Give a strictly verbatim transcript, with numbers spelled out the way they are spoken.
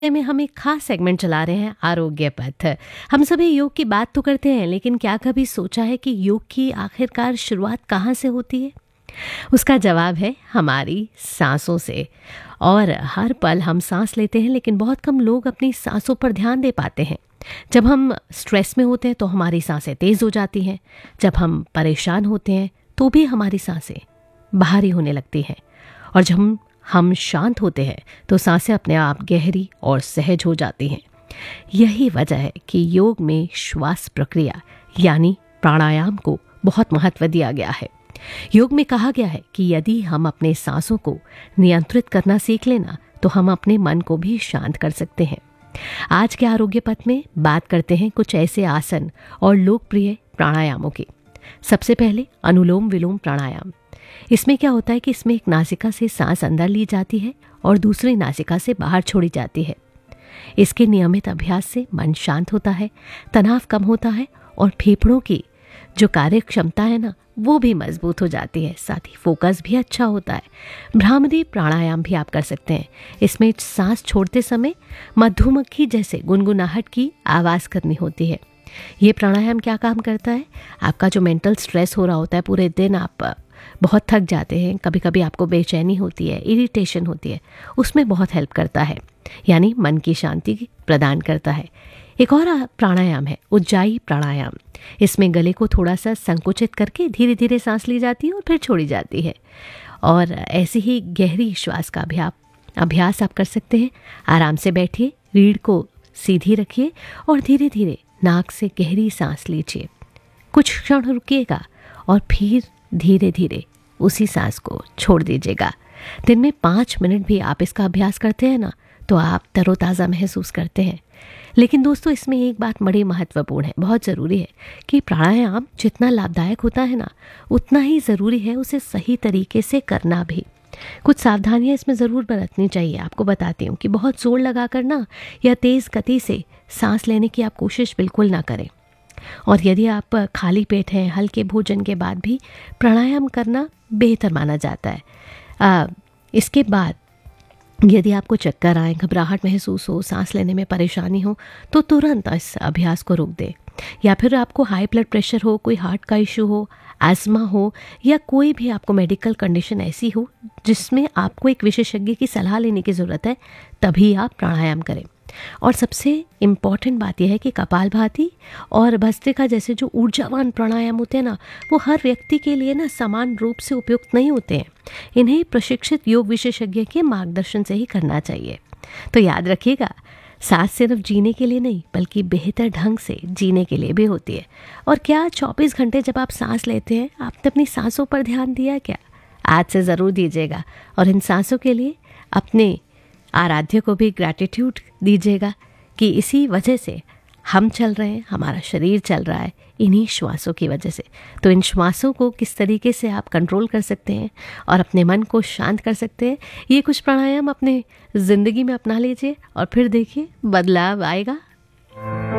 में हम एक खास सेगमेंट चला रहे हैं, आरोग्य पथ। हम सभी योग की बात तो करते हैं, लेकिन क्या कभी सोचा है कि योग की आखिरकार शुरुआत कहाँ से होती है? उसका जवाब है हमारी सांसों से। और हर पल हम सांस लेते हैं, लेकिन बहुत कम लोग अपनी सांसों पर ध्यान दे पाते हैं। जब हम स्ट्रेस में होते हैं तो हमारी सांसें तेज हो जाती हैं। जब हम परेशान होते हैं तो भी हमारी सांसें भारी होने लगती हैं। और जब हम हम शांत होते हैं तो सांसें अपने आप गहरी और सहज हो जाती हैं। यही वजह है कि योग में श्वास प्रक्रिया यानी प्राणायाम को बहुत महत्व दिया गया है। योग में कहा गया है कि यदि हम अपने सांसों को नियंत्रित करना सीख लेना तो हम अपने मन को भी शांत कर सकते हैं। आज के आरोग्य पथ में बात करते हैं कुछ ऐसे आसन और लोकप्रिय प्राणायामों की। सबसे पहले अनुलोम विलोम प्राणायाम। इसमें क्या होता है कि इसमें एक नासिका से सांस अंदर ली जाती है और दूसरी नासिका से बाहर छोड़ी जाती है। इसके नियमित अभ्यास से मन शांत होता है, तनाव कम होता है और फेफड़ों की जो कार्य क्षमता है ना, वो भी मजबूत हो जाती है। साथ ही फोकस भी अच्छा होता है। भ्रामरी प्राणायाम भी आप कर सकते हैं। इसमें सांस छोड़ते समय मधुमक्खी जैसे गुनगुनाहट की आवाज़ करनी होती है। ये प्राणायाम क्या काम करता है? आपका जो मेंटल स्ट्रेस हो रहा होता है, पूरे दिन आप बहुत थक जाते हैं, कभी कभी आपको बेचैनी होती है, इरिटेशन होती है, उसमें बहुत हेल्प करता है, यानी मन की शांति प्रदान करता है। एक और प्राणायाम है उज्जाई प्राणायाम। इसमें गले को थोड़ा सा संकुचित करके धीरे धीरे सांस ली जाती है और फिर छोड़ी जाती है। और ऐसे ही गहरी श्वास का भी आप अभ्यास आप कर सकते हैं। आराम से बैठिए, रीढ़ को सीधी रखिए और धीरे धीरे नाक से गहरी सांस लीजिए। कुछ क्षण रुकिएगा और फिर धीरे धीरे उसी सांस को छोड़ दीजिएगा। दिन में पाँच मिनट भी आप इसका अभ्यास करते हैं ना, तो आप तरोताज़ा महसूस करते हैं। लेकिन दोस्तों, इसमें एक बात बड़ी महत्वपूर्ण है, बहुत ज़रूरी है कि प्राणायाम जितना लाभदायक होता है ना, उतना ही ज़रूरी है उसे सही तरीके से करना भी। कुछ सावधानियां इसमें ज़रूर बरतनी चाहिए। आपको बताती हूँ कि बहुत जोर लगा कर ना या तेज़ गति से सांस लेने की आप कोशिश बिल्कुल ना करें। और यदि आप खाली पेट हैं, हल्के भोजन के बाद भी प्राणायाम करना बेहतर माना जाता है। आ, इसके बाद यदि आपको चक्कर आए, घबराहट महसूस हो, सांस लेने में परेशानी हो, तो तुरंत इस अभ्यास को रोक दें। या फिर आपको हाई ब्लड प्रेशर हो, कोई हार्ट का इशू हो, एस्मा हो या कोई भी आपको मेडिकल कंडीशन ऐसी हो जिसमें आपको एक विशेषज्ञ की सलाह लेने की ज़रूरत है, तभी आप प्राणायाम करें। और सबसे इम्पॉर्टेंट बात यह है कि कपालभाति और भस्त्रिका जैसे जो ऊर्जावान प्राणायाम होते हैं ना, वो हर व्यक्ति के लिए ना समान रूप से उपयुक्त नहीं होते हैं। इन्हें प्रशिक्षित योग विशेषज्ञ के मार्गदर्शन से ही करना चाहिए। तो याद रखिएगा, सांस सिर्फ जीने के लिए नहीं, बल्कि बेहतर ढंग से जीने के लिए भी होती है। और क्या चौबीस घंटे जब आप सांस लेते हैं, आपने अपनी सांसों पर ध्यान दिया क्या? आज से ज़रूर दीजिएगा और इन सांसों के लिए अपने आराध्य को भी ग्रैटिट्यूड दीजिएगा कि इसी वजह से हम चल रहे हैं, हमारा शरीर चल रहा है इन्हीं श्वासों की वजह से। तो इन श्वासों को किस तरीके से आप कंट्रोल कर सकते हैं और अपने मन को शांत कर सकते हैं, ये कुछ प्राणायाम अपने ज़िंदगी में अपना लीजिए और फिर देखिए बदलाव आएगा।